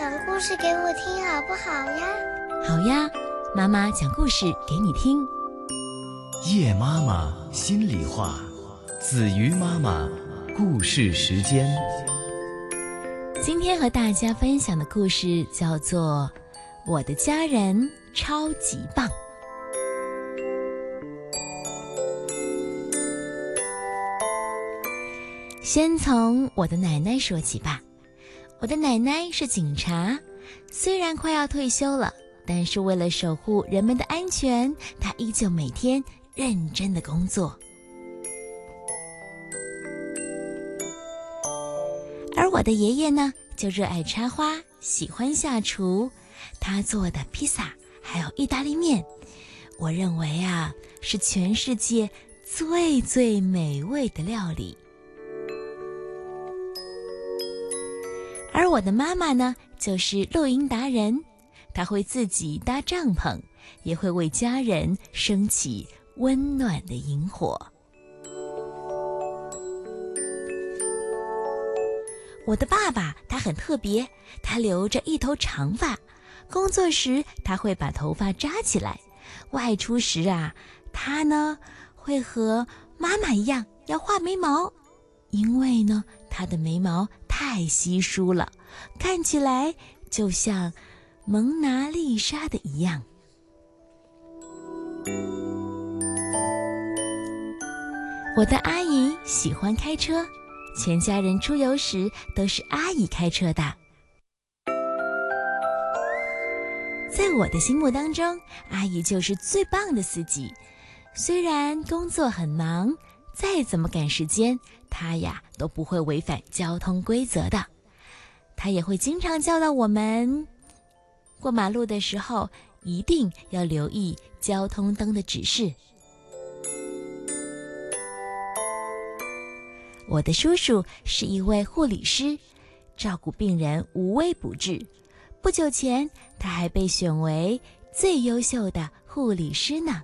讲故事给我听好不好呀？ 好呀，妈妈讲故事给你听。 叶妈妈心里话，子瑜妈妈故事时间。 今天和大家分享的故事叫做《我的家人超级棒》。先从我的奶奶说起吧。我的奶奶是警察，虽然快要退休了，但是为了守护人们的安全，她依旧每天认真的工作。而我的爷爷呢，就热爱插花，喜欢下厨。他做的披萨还有意大利面，我认为啊，是全世界最最美味的料理。而我的妈妈呢，就是露营达人，她会自己搭帐篷，也会为家人升起温暖的萤火。我的爸爸他很特别，他留着一头长发，工作时他会把头发扎起来，外出时啊，他呢会和妈妈一样要画眉毛，因为呢他的眉毛太稀疏了，看起来就像蒙娜丽莎的一样。我的阿姨喜欢开车，全家人出游时都是阿姨开车的。在我的心目当中，阿姨就是最棒的司机。虽然工作很忙，再怎么赶时间，她呀都不会违反交通规则的。她也会经常教导我们，过马路的时候一定要留意交通灯的指示。我的叔叔是一位护理师，照顾病人无微不至。不久前，他还被选为最优秀的护理师呢。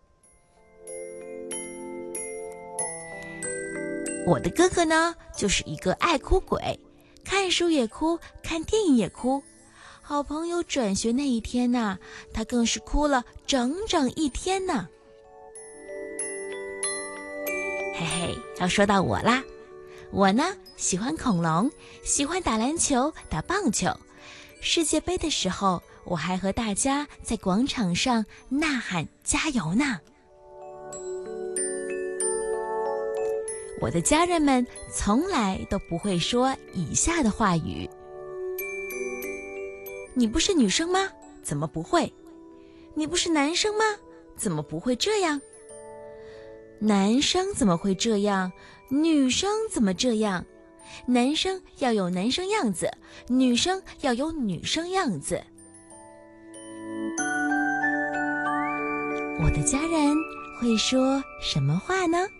我的哥哥呢，就是一个爱哭鬼，看书也哭，看电影也哭。好朋友转学那一天呢，他更是哭了整整一天呢。嘿嘿，要说到我啦，我呢喜欢恐龙，喜欢打篮球、打棒球。世界杯的时候，我还和大家在广场上呐喊加油呢。我的家人们从来都不会说以下的话语：你不是女生吗？怎么不会？你不是男生吗？怎么不会这样？男生怎么会这样？女生怎么这样？男生要有男生样子，女生要有女生样子。我的家人会说什么话呢？